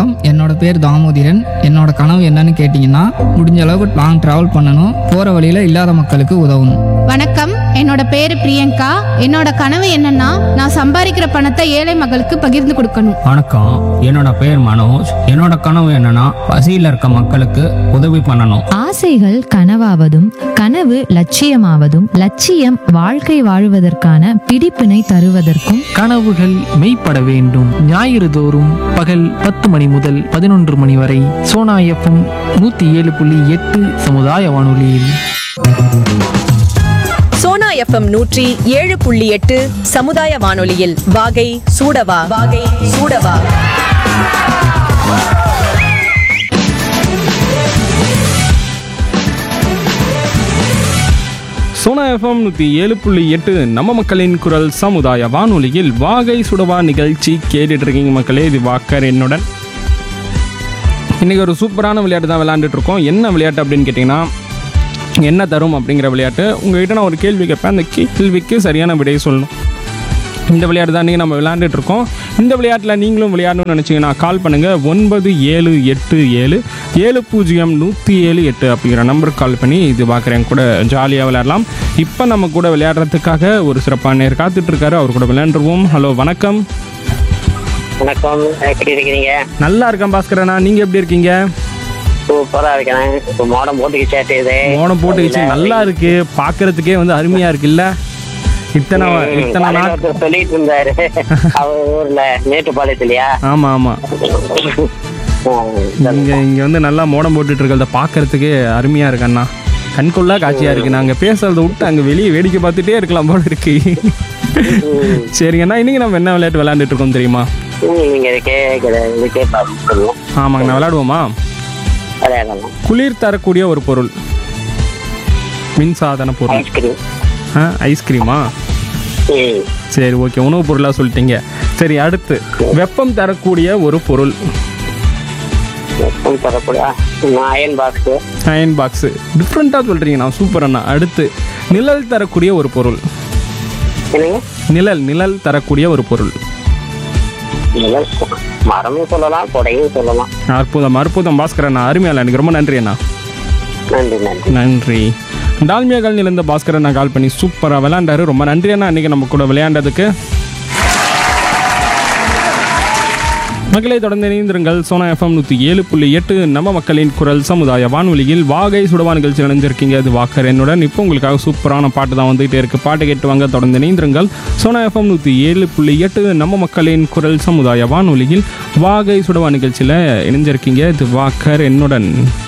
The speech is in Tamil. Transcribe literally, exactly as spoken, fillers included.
வணக்கம். என்னோட பேர் தாமோதிரன். என்னோட கனவு என்னன்னு கேட்டிங்கன்னா, முடிஞ்ச அளவுக்கு லாங் ட்ராவல் பண்ணணும், போகிற வழியில் இல்லாத மக்களுக்கு உதவணும். வணக்கம், என்னோட பேரு பிரியங்கா. என்னோட கனவு என்னன்னா, நான் சம்பாதிக்கிற பணத்தை ஏழை மக்களுக்கு பகிர்ந்து கொடுக்கணும். வணக்கம், என்னோட பேர் மனோஜ். என்னோட கனவு என்னன்னா, பசியில் இருக்க மக்களுக்கு உதவி பண்ணணும். ஆசைகள் கனவாவதும் கனவு லட்சியமாவதும் லட்சியம் வாழ்க்கை வாழுவதற்கான பிடிப்பினை தருவதற்கும் கனவுகள் மெய்ப்பட வேண்டும். ஞாயிறு தோறும் பகல் பத்து மணி முதல் பதினொன்று மணி வரை சோனா எஃப்எம் நூத்தி ஏழு புள்ளி எட்டு சமுதாய வானொலியில். சோனா எஃப்எம் நூற்றி ஏழு புள்ளி எட்டு சமுதாய வானொலியில் வாகை சூடவா வாகை சூடவா. சோனா எஃப்எம் நூற்றி ஏழு புள்ளி எட்டு நம்ம மக்களின் குரல் சமுதாய வானொலியில் வாகை சுடவா நிகழ்ச்சி கேட்டுட்டு இருக்கீங்க மக்களே. இது வாக்கர் என்னுடன். இன்றைக்கி ஒரு சூப்பரான விளையாட்டு தான் விளையாண்டுட்டு இருக்கோம். என்ன விளையாட்டு அப்படின்னு கேட்டிங்கன்னா, என்ன தரும் அப்படிங்கிற விளையாட்டு. உங்கள்கிட்ட நான் ஒரு கேள்வி கேட்பேன், அந்த கேள்விக்கு சரியான விடையை சொல்லணும். இந்த விளையாட்டு தான் நீங்கள் நம்ம விளையாண்டுட்டு இருக்கோம். இந்த விளையாட்டில் நீங்களும் விளையாடணும்னு நினச்சிங்கன்னா கால் பண்ணுங்கள். ஒன்பது ஏழு எட்டு ஏழு ஏழு பூஜ்ஜியம் நூற்றி ஏழு எட்டு அப்படிங்கிற நம்பருக்கு கால் பண்ணி இது பார்க்குறேன் கூட ஜாலியாக விளையாடலாம். இப்போ நம்ம கூட விளையாடுறதுக்காக ஒரு சிறப்பான நேர் காத்துட்ருக்காரு. அவர் கூட விளையாண்டுருவோம். ஹலோ, வணக்கம். வணக்கம், எப்படி இருக்கீங்க? நல்லா இருக்கேன் பாஸ்கரண்ணா, நீங்கள் எப்படி இருக்கீங்க? சூப்பரா இருக்கேன். இப்போ மோடம் போட்டுக்கிச்சாட்டு இது மோடம் போட்டுக்கிச்சு, நல்லா இருக்கு, பார்க்கறதுக்கே வந்து அருமையாக இருக்குல்ல. இத்தனை இத்தனை நாள் சொல்லிட்டு இருந்தாரு அவர் ஊர்ல மேட்டுப்பாளையத்துலயா? ஆமா ஆமா, இங்க இங்க வந்து நல்லா மோடம் போட்டுட்டு இருக்கிறத பாக்குறதுக்கே அருமையா இருக்கு அண்ணா. கண்கொள்ளா காட்சியா இருக்கு. நாங்க பேசுறத விட்டு அங்க வெளியே வேடிக்கை பார்த்துட்டே இருக்கலாம் போல இருக்கு. சரிங்கண்ணா, இன்னைக்கு நம்ம என்ன விளையாட்டு விளையாண்டுட்டு இருக்கோம் தெரியுமா? ஆமாங்கண்ணா, விளையாடுவோமா? குளிர் தரக்கூடிய ஒரு பொருள், மின்சாதன பொருள். ஐஸ்கிரீமா? சரி, ஓகே, உணவுப் பொருளாக சொல்லிட்டீங்க. சரி, அடுத்து வெப்பம் தரக்கூடிய ஒரு பொருள். Iron box. அயன் பாக்ஸ் டிஃப்ரெண்ட்டாக சொல்கிறீங்கண்ணா, சூப்பர் அண்ணா. அடுத்து நிழல் தரக்கூடிய ஒரு பொருள். நிழல் நிழல் தரக்கூடிய ஒரு பொருள். மரமும் சொல்லலாம், கொடையும் சொல்லலாம். அற்புதம் அற்புதம் பாஸ்கர் அண்ணா, அருமையா. எனக்கு ரொம்ப நன்றி அண்ணா. நன்றி நன்றி நன்றி. டால்மியா காலனியில் இருந்த பாஸ்கர் அண்ணா கால் பண்ணி சூப்பராக விளையாண்டாரு. ரொம்ப நன்றி அண்ணா, இன்றைக்கி நம்ம கூட விளையாண்டதுக்கு. மக்களை தொடர்ந்து இணைந்திருங்கள். சோனா எஃப்எம் நூற்றி ஏழு புள்ளி எட்டு நம்ம மக்களின் குரல் சமுதாய வானொலியில் வாகை சுடவா நிகழ்ச்சி இணைஞ்சிருக்கீங்க. அது வாக்கர் என்னுடன். இப்போ உங்களுக்காக சூப்பரான பாட்டு தான் வந்துகிட்டே இருக்குது. பாட்டு கேட்டு வாங்க, தொடர்ந்து இணைந்திருங்கள். சோனா எஃப்எம் நூற்றி ஏழு புள்ளி எட்டு நம்ம மக்களின் குரல் சமுதாய வானொலியில் வாகை சுடவா நிகழ்ச்சியில் இணைஞ்சிருக்கீங்க. இது வாக்கர் என்னுடன்.